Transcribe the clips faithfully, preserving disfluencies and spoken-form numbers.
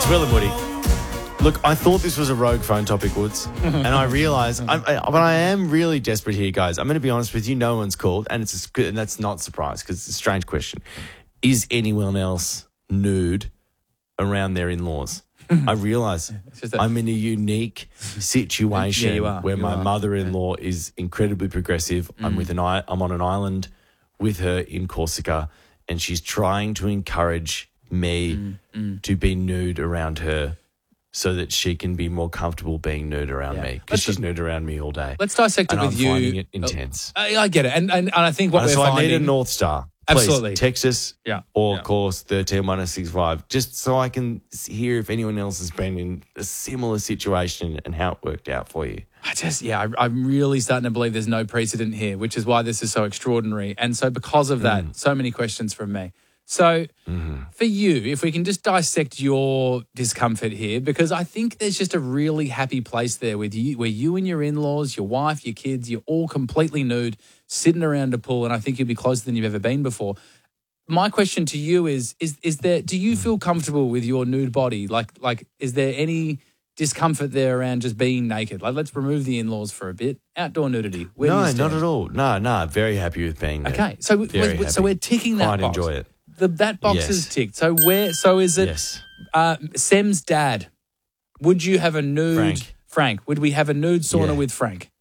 Will and Woody. Look, I thought this was a rogue phone topic, Woods, and I realised, I'm, I, but I am really desperate here, guys. I'm going to be honest with you. No one's called, and it's a, and that's not a surprise because it's a strange question. Is anyone else nude around their in-laws? I realise a- I'm in a unique situation Yeah, you are. where You my are. mother-in-law is incredibly progressive. I'm with an I, I'm on an island with her in Corsica, and she's trying to encourage me to be nude around her so that she can be more comfortable being nude around Yeah. me because Let's- she's nude around me all day. Let's dissect it and with I'm you. finding it intense. I, I get it, and, and and I think what And we're so finding. I need a North Star. Please, Absolutely. text us Yeah. or Yeah. call us thirteen one oh six five just so I can hear if anyone else has been in a similar situation and how it worked out for you. I just, yeah, I, I'm really starting to believe there's no precedent here, which is why this is so extraordinary. And so because of that, so many questions from me. So for you, if we can just dissect your discomfort here, because I think there's just a really happy place there with you, where you and your in-laws, your wife, your kids, you're all completely nude, sitting around a pool, and I think you'll be closer than you've ever been before. My question to you is, is, is there, do you feel comfortable with your nude body? Like, like, is there any discomfort there around just being naked? Like, let's remove the in-laws for a bit. Outdoor nudity. Where do No, you stand? not at all. No, no, very happy with being there. Okay, so we- Very we- so happy. we're ticking that Quite box. enjoy it. The, that box Yes. is ticked. So where? So is it Yes. uh, Sem's dad? Would you have a nude Frank. Frank? Would we have a nude sauna Yeah. with Frank?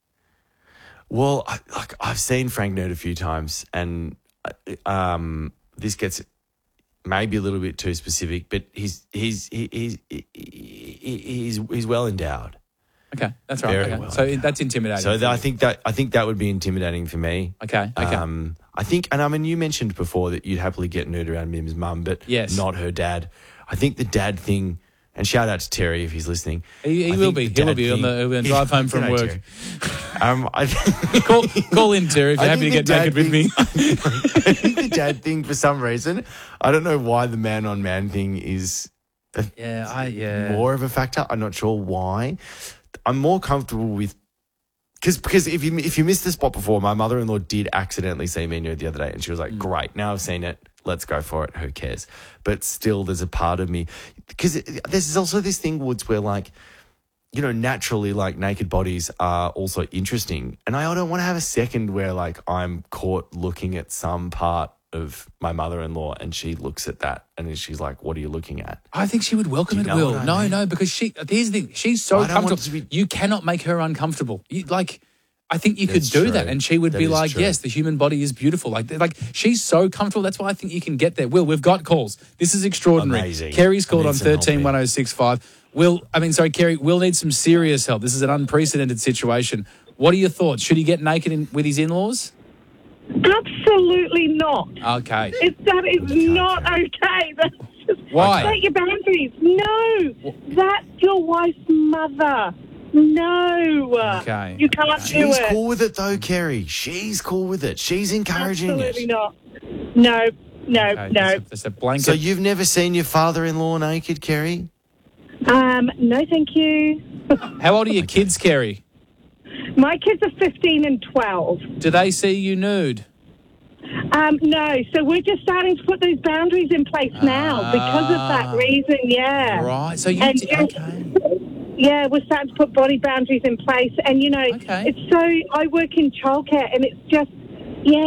Well, I, like I've seen Frank nude a few times, and uh, um, this gets maybe a little bit too specific, but he's he's he- he's he- he's he's well endowed. Okay, that's right. Very Okay. well So endowed. that's intimidating. So for th- I you. think that I think that would be intimidating for me. Okay. Okay. Um, I think, and I mean, you mentioned before that you'd happily get nude around Mim's mum, but Yes. not her dad. I think the dad thing, and shout out to Terry if he's listening. he he I will think be. the He will dad be on the thing- he'll be on drive home from You know, work. Terry. Um, I call call in, Terry, if you're I happy to think get the naked dad with me. thing- I think the dad thing, for some reason, I don't know why the man on man thing is Yeah. I yeah. more of a factor. I'm not sure why. I'm more comfortable with because because if you if you missed the spot before, my mother in law did accidentally see me nude the other day, and she was like, "Great, now I've seen it. Let's go for it. Who cares?" But still, there's a part of me because there's also this thing, Woods, where like. You know, naturally, like naked bodies are also interesting. And I don't want to have a second where like I'm caught looking at some part of my mother-in-law and she looks at that and then she's like, what are you looking at? I think she would welcome Do it, you know Will. what I No, mean? no, because she. Here's the thing. She's so I don't want comfortable. it to be- You cannot make her uncomfortable. You, like, I think you could That's do true. that, and she would That be is like, true. "Yes, the human body is beautiful." Like, like she's so comfortable. That's why I think you can get there. Will, we've got calls. This is extraordinary. Amazing. Kerry's I called need on some help thirteen here. one oh six five. Will, I mean, sorry, Kerry. Will need some serious help. This is an unprecedented situation. What are your thoughts? Should he get naked in, with his in-laws? Absolutely not. Okay. It's, that is not okay. That's just Why? set your boundaries. No, that's your wife's mother. No, Okay. you can't do She's it. cool with it though, Kerry. She's cool with it. She's encouraging Absolutely it. not. No, no, Okay, no. There's a, there's a blanket. So you've never seen your father-in-law naked, Kerry? Um, no, thank you. How old are your kids, Kerry? My kids are fifteen and twelve. Do they see you nude? Um, no, so we're just starting to put those boundaries in place now because of Ah. that reason. Yeah. Right. So you. And d- just- okay. Yeah, we're starting to put body boundaries in place. And, you know, Okay. it's so, I work in childcare and it's just